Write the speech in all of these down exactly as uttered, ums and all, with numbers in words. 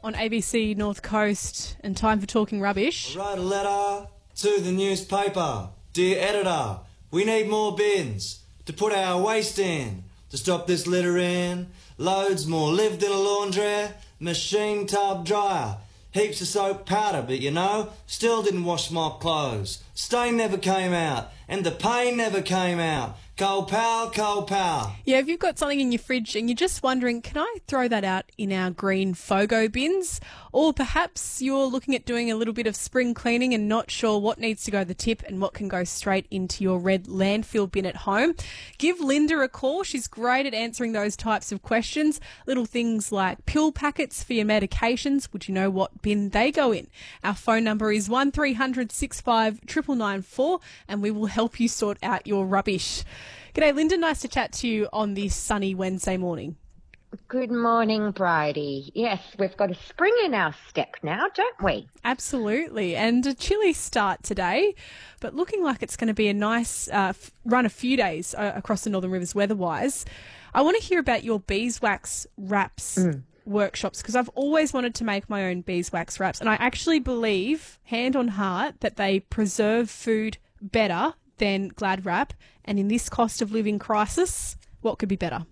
on A B C North Coast, and time for Talking Rubbish. I write a letter to the newspaper. Dear editor, we need more bins to put our waste in, to stop this littering. Loads more lived in a laundry, machine tub dryer. Heaps of soap powder, but you know, still didn't wash my clothes. Stain never came out, and the pain never came out. Coal power, coal power. Yeah, if you've got something in your fridge and you're just wondering, can I throw that out in our green FOGO bins? Or perhaps you're looking at doing a little bit of spring cleaning and not sure what needs to go to the tip and what can go straight into your red landfill bin at home. Give Linda a call. She's great at answering those types of questions. Little things like pill packets for your medications. Would you know what bin they go in? Our phone number is one three hundred six five nine nine nine four and we will help you sort out your rubbish. G'day, Linda. Nice to chat to you on this sunny Wednesday morning. Good morning, Bridie. Yes, we've got a spring in our step now, don't we? Absolutely. And a chilly start today, but looking like it's going to be a nice uh, f- run a few days uh, across the Northern Rivers weather-wise. I want to hear about your beeswax wraps mm. workshops, because I've always wanted to make my own beeswax wraps, and I actually believe, hand on heart, that they preserve food better than Glad Wrap. And in this cost of living crisis, what could be better?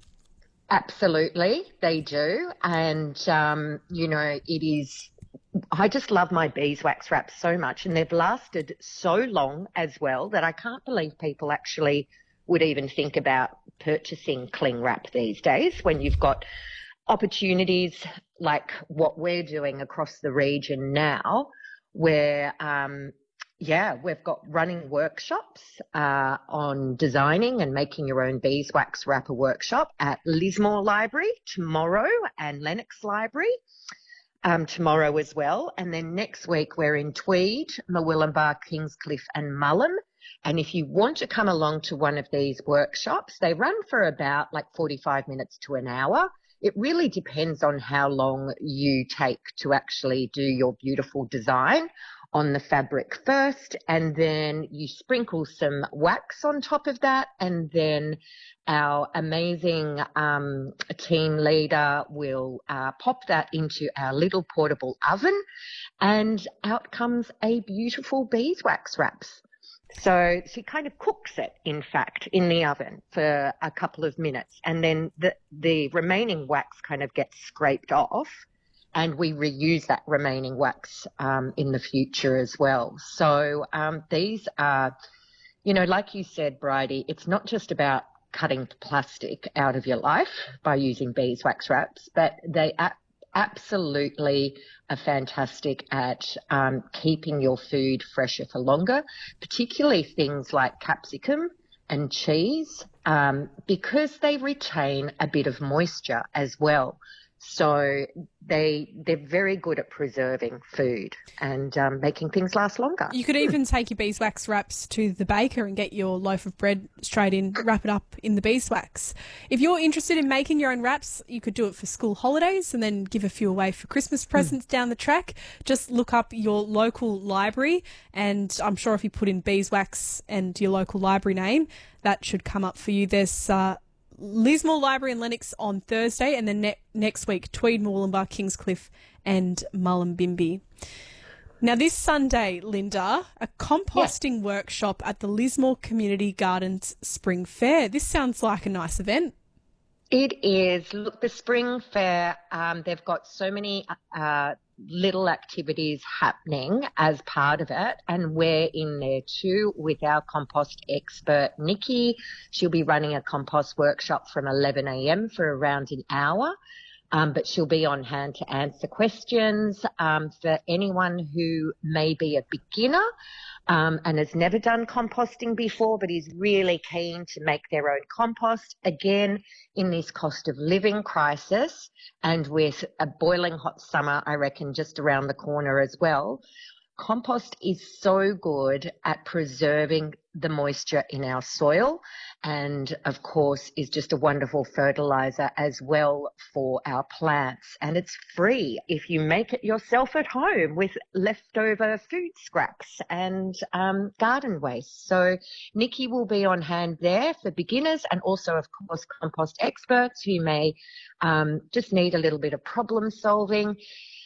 Absolutely, they do. And, um, you know, it is, I just love my beeswax wraps so much, and they've lasted so long as well that I can't believe people actually would even think about purchasing cling wrap these days when you've got opportunities like what we're doing across the region now, where, um, yeah, we've got running workshops uh, on designing and making your own beeswax wrapper workshop at Lismore Library tomorrow and Lennox Library um, tomorrow as well. And then next week we're in Tweed, Murwillumbah, Kingscliff and Mullum. And if you want to come along to one of these workshops, they run for about like forty-five minutes to an hour. It really depends on how long you take to actually do your beautiful design on the fabric first, and then you sprinkle some wax on top of that, and then our amazing um, team leader will uh, pop that into our little portable oven, and out comes a beautiful beeswax wraps. So she kind of cooks it, in fact, in the oven for a couple of minutes, and then the, the remaining wax kind of gets scraped off, and we reuse that remaining wax um, in the future as well. So um, these are, you know, like you said, Bridie, it's not just about cutting plastic out of your life by using beeswax wraps, but they a- absolutely are fantastic at um, keeping your food fresher for longer, particularly things like capsicum and cheese, um, because they retain a bit of moisture as well. So they, they're very good at preserving food and um, making things last longer. You could even take your beeswax wraps to the baker and get your loaf of bread straight in, wrap it up in the beeswax. If you're interested in making your own wraps, you could do it for school holidays and then give a few away for Christmas presents mm. down the track. Just look up your local library, and I'm sure if you put in beeswax and your local library name, that should come up for you. There's uh, Lismore Library and Lennox on Thursday, and then ne- next week, Tweed, Murwillumbah, Kingscliff and Mullumbimby. Now, this Sunday, Linda, a composting yeah. workshop at the Lismore Community Gardens Spring Fair. This sounds like a nice event. It is. Look, the Spring Fair, um, they've got so many uh, little activities happening as part of it, and we're in there too with our compost expert, Nikki. She'll be running a compost workshop from eleven a.m. for around an hour, um, but she'll be on hand to answer questions um, for anyone who may be a beginner Um, and has never done composting before but is really keen to make their own compost. Again, in this cost of living crisis, and with a boiling hot summer, I reckon, just around the corner as well, compost is so good at preserving the moisture in our soil, and of course is just a wonderful fertilizer as well for our plants. And it's free if you make it yourself at home with leftover food scraps and um, garden waste. So Nikki will be on hand there for beginners, and also of course compost experts who may um, just need a little bit of problem solving.